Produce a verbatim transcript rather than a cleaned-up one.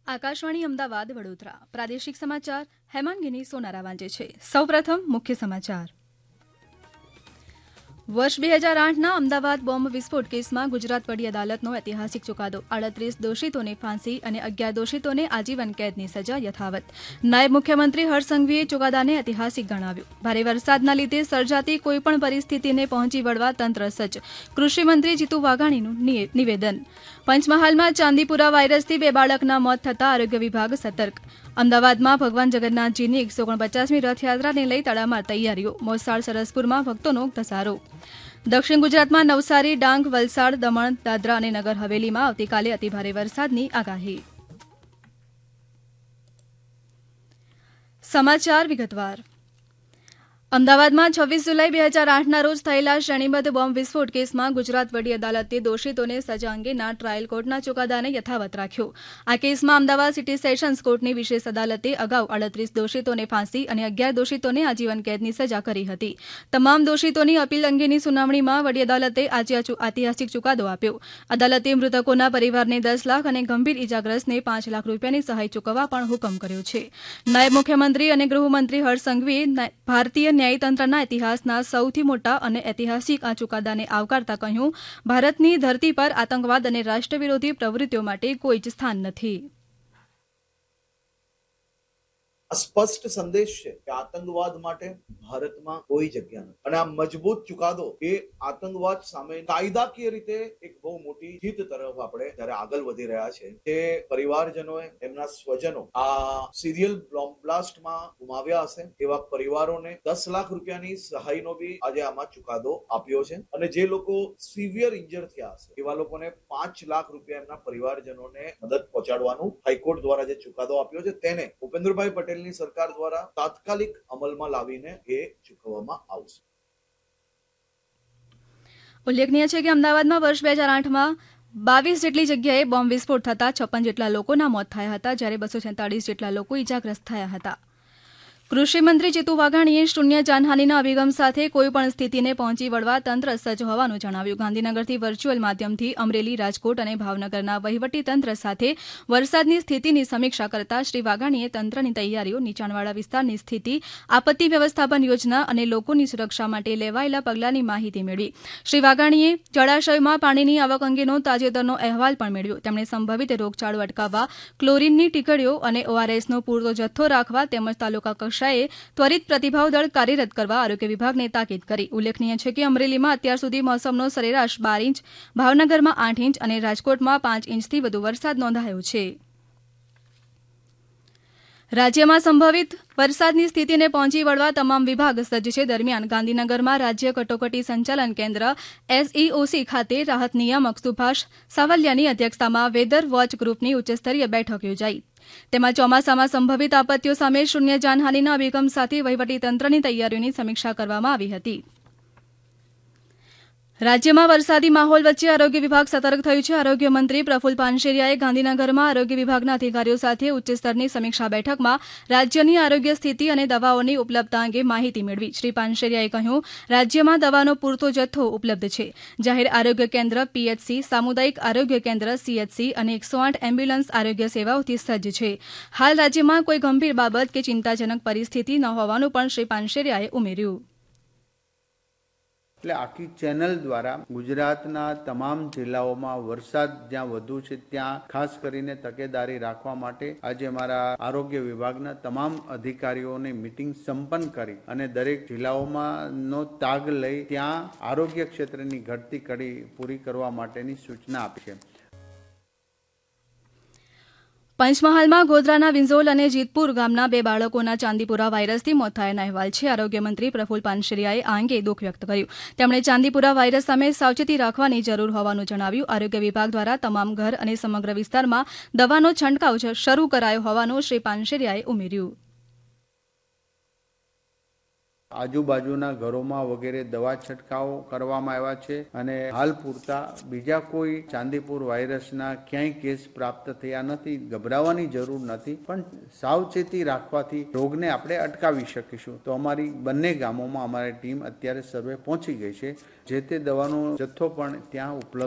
આકાશવાણી અમદાવાદ વડોદરા પ્રાદેશિક સમાચાર હેમાંગીની સોનારા વાંચે છે. સૌપ્રથમ મુખ્ય સમાચાર. વર્ષ બે હજાર આઠના અમદાવાદ બોમ્બ વિસ્ફોટ કેસમાં ગુજરાત વડી અદાલતનો ઐતિહાસિક ચુકાદો. આડત્રીસ દોષિતોને ફાંસી અને અગિયાર દોષિતોને આજીવન કેદની સજા યથાવત. નાયબ મુખ્યમંત્રી હર્ષ સંઘવીએ ચુકાદાને ઐતિહાસિક ગણાવ્યું. ભારે વરસાદના લીધે સર્જાતી કોઈપણ પરિસ્થિતિને પહોંચી વળવા તંત્ર સજ્જ. કૃષિમંત્રી જીતુ વાઘાણીનું નિવેદન. પંચમહાલમાં ચાંદીપુરા વાયરસથી બે બાળકના મોત થતાં આરોગ્ય વિભાગ સતર્ક. અમદાવાદમાં ભગવાન જગન્નાથજીની એકસો ઓગણપચાસમી રથયાત્રાને લઈ તડામાર તૈયારીઓ. મોસાળ સરસપુરમાં ભક્તોનો ધસારો. દક્ષિણ ગુજરાતમાં નવસારી, ડાંગ, વલસાડ, દમણ, દાદરા અને નગર હવેલીમાં આવતીકાલે અતિભારે વરસાદની આગાહી. સમાચાર વિગતવાર. અમદાવાદમાં છવ્વીસ જુલાઈ બે હજાર આઠના રોજ થયેલા શ્રેણીબદ્ધ બોમ્બ વિસ્ફોટ કેસમાં ગુજરાત વડી અદાલતે દોષિતોને સજા અંગેના ટ્રાયલ કોર્ટના ચુકાદાને યથાવત રાખ્યો. આ કેસમાં અમદાવાદ સિટી સેશન્સ કોર્ટની વિશેષ અદાલતે અગાઉ આડત્રીસ દોષિતોને ફાંસી અને અગિયાર દોષિતોને આજીવન કેદની સજા કરી હતી. તમામ દોષિતોની અપીલ અંગેની સુનાવણીમાં વડી અદાલતે આજે ઐતિહાસિક ચુકાદો આપ્યો. અદાલતે મૃતકોના પરિવારને દસ લાખ અને ગંભીર ઇજાગ્રસ્તને પાંચ લાખ રૂપિયાની સહાય ચૂકવવા પણ હુકમ કર્યો છે. નાયબ મુખ્યમંત્રી અને ગૃહમંત્રી હર્ષ સંઘવીએ ભારતીય ન્યાયતંત્રના ઇતિહાસના સૌથી મોટા અને ઐતિહાસિક આ ચુકાદાને આવકારતા કહ્યું, ભારતની ધરતી પર આતંકવાદ અને રાષ્ટ્રવિરોધી પ્રવૃત્તિઓ માટે કોઈ જ સ્થાન નથી. સ્પષ્ટ સંદેશ છે કે આતંકવાદ માટે ભારતમાં કોઈ જગ્યા નથી અને આ મજબૂત ચુકાદો એ આતંકવાદ સામે કાયદાકીય રીતે એક બહુ મોટી જીત તરફ આપણે જ્યારે આગળ વધી રહ્યા છે. તે પરિવારજનોએ એમના સ્વજનો આ સિરિયલ બોમ્બ બ્લાસ્ટમાં ગુમાવ્યા હશે એવા પરિવારોને દસ લાખ રૂપિયાની સહાયનો બી આજે આમાં ચુકાદો આપ્યો છે અને જે લોકો સિવિયર ઇન્જર થયા હશે એવા લોકોને પાંચ લાખ રૂપિયા એમના પરિવારજનોને મદદ પહોંચાડવાનું હાઈકોર્ટ દ્વારા જે ચુકાદો આપ્યો છે તેને ભૂપેન્દ્રભાઈ પટેલ ની સરકાર દ્વારા તાત્કાલિક અમલમાં લાવીને એ ચૂકવવામાં આવશે. ઉલ્લેખનીય છે કે અમદાવાદમાં વર્ષ બે હજાર આઠમાં બાવીસ જેટલી જગ્યાએ બોમ્બ વિસ્ફોટ થતા છપ્પન જેટલા લોકોના મોત થયા હતા, જ્યારે બસો છેતાળીસ જેટલા લોકો ઇજાગ્રસ્ત થયા હતા. કૃષિમંત્રી જીતુ વાઘાણીએ શૂન્ય જાનહાનિના અભિગમ સાથે કોઈપણ સ્થિતિને પહોંચી વળવા તંત્ર સજ્જ હોવાનું જણાવ્યું. ગાંધીનગરથી વર્ચ્યુઅલ માધ્યમથી અમરેલી, રાજકોટ અને ભાવનગરના વહીવટી તંત્ર સાથે વરસાદની સ્થિતિની સમીક્ષા કરતા શ્રી વાઘાણીએ તંત્રની તૈયારીઓ, નીચાણવાળા વિસ્તારની સ્થિતિ, આપત્તિ વ્યવસ્થાપન યોજના અને લોકોની સુરક્ષા માટે લેવાયેલા પગલાંની માહિતી મેળવી. શ્રી વાઘાણીએ જળાશયોમાં પાણીની આવક અંગેનો તાજેતરનો અહેવાલ પણ મેળવ્યો. તેમણે સંભવિત રોગચાળો અટકાવવા ક્લોરીનની ટીકડીઓ અને ઓઆરએસનો પૂરતો જથ્થો રાખવા તેમજ તાલુકા કક્ષાએ ત્વરિત પ્રતિભાવ દળ કાર્યરત કરવા આરોગ્ય વિભાગને તાકીદ કરી. ઉલ્લેખનીય છે કે અમરેલીમાં અત્યાર સુધી મોસમનો સરેરાશ બાર ઇંચ, ભાવનગરમાં આઠ ઇંચ અને રાજકોટમાં પાંચ ઇંચથી વધુ વરસાદ નોંધાયો છે. રાજ્યમાં સંભવિત વરસાદની સ્થિતિને પહોંચી વળવા તમામ વિભાગ સજ્જ છે. દરમિયાન ગાંધીનગરમાં રાજ્ય કટોકટી સંચાલન કેન્દ્ર એસઈઓસી ખાતે રાહત નિયામક સુભાષ સાવલિયાની અધ્યક્ષતામાં વેધર વોચ ગ્રુપની ઉચ્ચસ્તરીય બેઠક યોજાઈ. તેમાં ચોમાસામાં સંભવિત આપત્તિઓ સામે શૂન્ય જાનહાનિના અભિગમ સાથે વહીવટીતંત્રની તૈયારીઓની સમીક્ષા કરવામાં આવી હતી. રાજ્યમાં વરસાદી માહોલ વચ્ચે આરોગ્ય વિભાગ સતર્ક થયું છે. આરોગ્ય મંત્રી પ્રફુલ પાનશેરિયાએ ગાંધીનગરમાં આરોગ્ય વિભાગના અધિકારીઓ સાથે ઉચ્ચસ્તરની સમીક્ષા બેઠકમાં રાજ્યની આરોગ્ય સ્થિતિ અને દવાઓની ઉપલબ્ધતા અંગે માહિતી મેળવી. શ્રી પાનશેરિયાએ કહ્યું, રાજ્યમાં દવાનો પૂરતો જથ્થો ઉપલબ્ધ છે. જાહેર આરોગ્ય કેન્દ્ર પીએચસી, સામુદાયિક આરોગ્ય કેન્દ્ર સીએચસી અને એકસો આઠ એમ્બ્યુલન્સ આરોગ્ય સેવાઓથી સજ્જ છે. હાલ રાજ્યમાં કોઈ ગંભીર બાબત કે ચિંતાજનક પરિસ્થિતિ ન હોવાનું પણ શ્રી પાનશેરિયાએ ઉમેર્યું. એટલે આખી ચેનલ દ્વારા ગુજરાતના તમામ જિલ્લાઓમાં વરસાદ જ્યાં વધુ છે ત્યાં ખાસ કરીને તકેદારી રાખવા માટે આજે અમારા આરોગ્ય વિભાગના તમામ અધિકારીઓની મીટિંગ સંપન્ન કરી અને દરેક જિલ્લાઓમાં નો તાગ લઈ ત્યાં આરોગ્ય ક્ષેત્રની ઘટતી કડી પૂરી કરવા માટેની સૂચના આપી છે. પંચમહાલમાં ગોધરાના વિંઝોલ અને જીતપુર ગામના બે બાળકોના ચાંદીપુરા વાયરસથી મોત થયાના અહેવાલ છે. આરોગ્ય મંત્રી પ્રફુલ પાનશેરિયાએ આ અંગે દુઃખ વ્યક્ત કર્યું. તેમણે ચાંદીપુરા વાયરસ સામે સાવચેતી રાખવાની જરૂર હોવાનું જણાવ્યું. આરોગ્ય વિભાગ દ્વારા તમામ ઘર અને સમગ્ર વિસ્તારમાં દવાનો છંટકાવ શરૂ કરાયો હોવાનું શ્રી પાનશેરિયાએ ઉમેર્યું. આજુબાજુના ઘરોમાં વગેરે દવા છંટકાવ કરવામાં આવ્યા છે અને હાલ પૂરતા બીજા કોઈ ચાંદીપુર વાયરસના ક્યાંય કેસ પ્રાપ્ત થયા નથી. ગભરાવાની જરૂર નથી, પણ સાવચેતી રાખવાથી રોગને આપણે અટકાવી શકીશું. તો અમારી બંને ગામોમાં અમારી ટીમ અત્યારે સર્વે પહોંચી ગઈ છે. જે તે દવાનો જથ્થો પણ ત્યાં ઉપલબ્ધ